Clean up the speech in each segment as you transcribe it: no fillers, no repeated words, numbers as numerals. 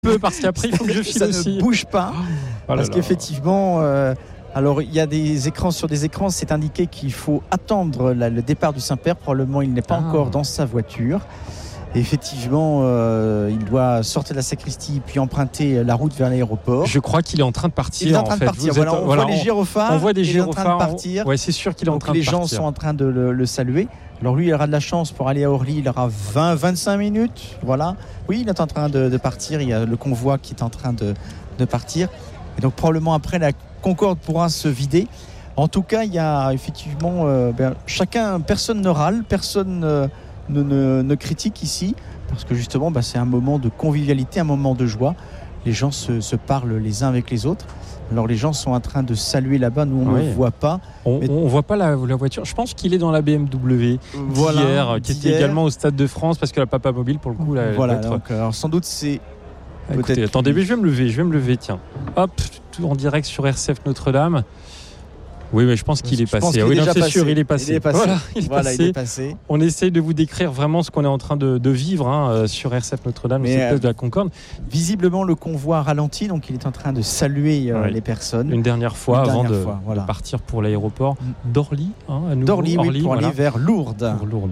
peu parce qu'après il faut que je file ça aussi. ne bouge pas. Parce qu'effectivement, alors il y a des écrans, sur des écrans, c'est indiqué qu'il faut attendre le départ du Saint-Père. Probablement, il n'est pas encore dans sa voiture. Et effectivement, il doit sortir de la sacristie puis emprunter la route vers l'aéroport. Je crois qu'il est en train de partir. Il est en train de partir. Voilà, on voit les gyrophares. On voit des gyrophares. Il est en train de partir. Ouais, c'est sûr qu'il est en train de partir. Les gens sont en train de le saluer. Alors lui, il aura de la chance pour aller à Orly. Il aura 20-25 minutes. Voilà. Oui, il est en train de partir. Il y a le convoi qui est en train de partir. Et donc probablement après, la Concorde pourra se vider. En tout cas, il y a effectivement personne ne râle, personne ne critique ici, parce que justement c'est un moment de convivialité, un moment de joie. Les gens se parlent les uns avec les autres. Alors les gens sont en train de saluer là-bas, nous on ne le voit pas. On voit pas la voiture. Je pense qu'il est dans la BMW d'hier, qui était également au Stade de France, parce que la Papa Mobile pour le coup donc, alors, sans doute c'est écoutez, attendez, mais je vais me lever, tiens. Hop, tout en direct sur RCF Notre-Dame. Oui, mais je pense qu'il est passé. Oui, c'est sûr, il est passé. Voilà, il est passé. On essaye de vous décrire vraiment ce qu'on est en train de vivre sur RCF Notre-Dame, cette place de la Concorde. Visiblement, le convoi ralentit, donc il est en train de saluer les personnes. Une dernière fois avant de partir pour l'aéroport d'Orly. À nouveau, d'Orly, pour aller vers Lourdes.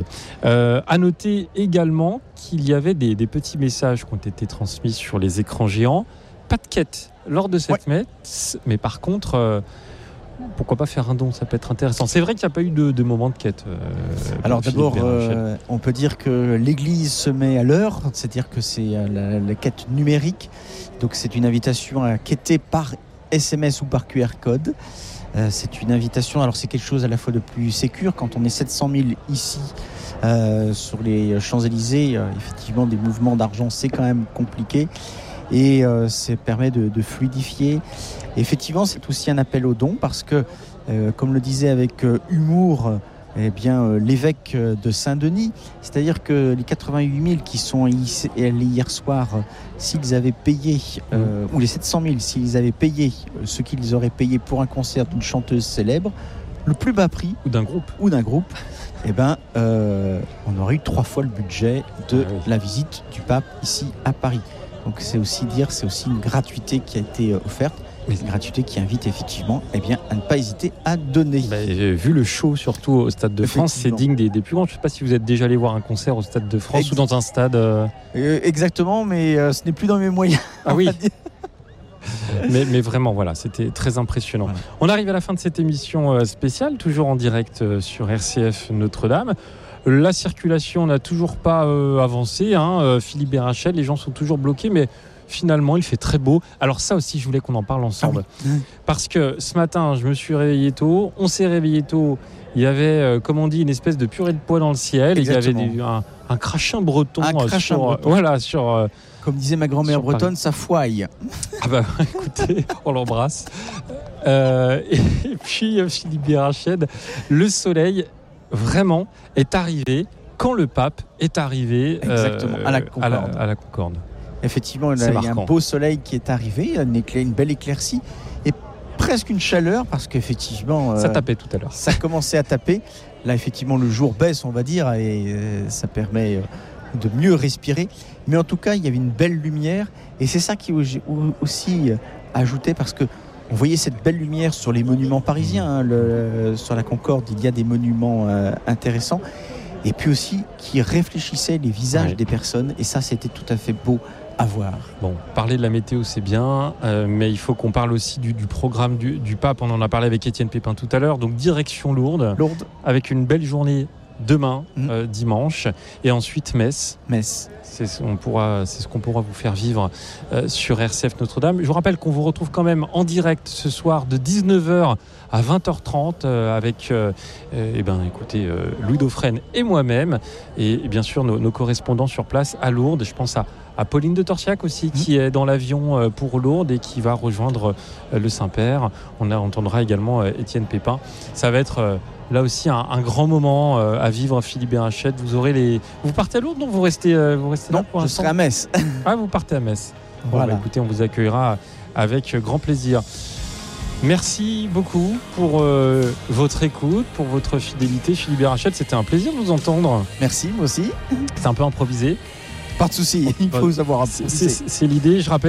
À noter également qu'il y avait des petits messages qui ont été transmis sur les écrans géants. Pas de quête lors de cette messe, mais par contre... pourquoi pas faire un don, ça peut être intéressant. C'est vrai qu'il n'y a pas eu de moment de quête. Alors d'abord, on peut dire que l'Église se met à l'heure, c'est-à-dire que c'est la quête numérique. Donc c'est une invitation à quêter par SMS ou par QR code. C'est une invitation, alors c'est quelque chose à la fois de plus sécure. Quand on est 700 000 ici sur les Champs-Élysées, effectivement des mouvements d'argent c'est quand même compliqué. Et ça permet de fluidifier. Et effectivement, c'est aussi un appel aux dons parce que, comme le disait avec humour, l'évêque de Saint-Denis, c'est-à-dire que les 88 000 qui sont allés hier soir, s'ils avaient payé, ou les 700 000, s'ils avaient payé ce qu'ils auraient payé pour un concert d'une chanteuse célèbre, le plus bas prix, ou d'un groupe, on aurait eu 3 fois le budget de la visite du pape ici à Paris. Donc c'est aussi une gratuité qui a été offerte, une gratuité qui invite effectivement à ne pas hésiter à donner. Vu le show surtout au Stade de France, c'est digne des plus grands. Je ne sais pas si vous êtes déjà allé voir un concert au Stade de France ou dans un stade. Exactement, mais ce n'est plus dans mes moyens. Ah oui. mais vraiment, voilà, c'était très impressionnant. Voilà. On arrive à la fin de cette émission spéciale, toujours en direct sur RCF Notre-Dame. La circulation n'a toujours pas avancé. Philippe Berachel, les gens sont toujours bloqués, mais finalement, il fait très beau. Alors ça aussi, je voulais qu'on en parle ensemble. Parce que ce matin, je me suis réveillé tôt. On s'est réveillé tôt. Il y avait, comme on dit, une espèce de purée de pois dans le ciel. Exactement. Il y avait un crachin breton. Comme disait ma grand-mère bretonne, ça fouaille. Écoutez, on l'embrasse. Et puis, Philippe Berachel, le soleil... vraiment est arrivé quand le pape est arrivé à la Concorde. Effectivement, il y a un beau soleil qui est arrivé, une belle éclaircie et presque une chaleur parce qu'effectivement ça tapait tout à l'heure. Ça commençait à taper. Là effectivement le jour baisse on va dire et ça permet de mieux respirer. Mais en tout cas il y avait une belle lumière et c'est ça qui aussi ajoutait parce que on voyait cette belle lumière sur les monuments parisiens. Sur la Concorde, il y a des monuments intéressants. Et puis aussi, qui réfléchissaient les visages des personnes. Et ça, c'était tout à fait beau à voir. Bon, parler de la météo, c'est bien. Mais il faut qu'on parle aussi du programme du pape. On en a parlé avec Étienne Pépin tout à l'heure. Donc, direction Lourdes. Avec une belle journée demain, dimanche. Et ensuite, Metz. C'est ce qu'on pourra vous faire vivre sur RCF Notre-Dame. Je vous rappelle qu'on vous retrouve quand même en direct ce soir de 19h à 20h30 avec Louis Dauphren et moi-même et bien sûr nos correspondants sur place à Lourdes. Je pense à Pauline de Torsiac aussi qui est dans l'avion pour Lourdes et qui va rejoindre le Saint-Père. On entendra également Étienne Pépin. Ça va être... là aussi, un grand moment à vivre, Philippe Berachel. Vous partez à Lourdes, donc vous restez là pour l'instant ? Je serai à Metz. Vous partez à Metz. Voilà. Écoutez, on vous accueillera avec grand plaisir. Merci beaucoup pour votre écoute, pour votre fidélité, Philippe Berachel. C'était un plaisir de vous entendre. Merci, moi aussi. C'est un peu improvisé. Pas de souci, il faut savoir. C'est l'idée. Je rappelle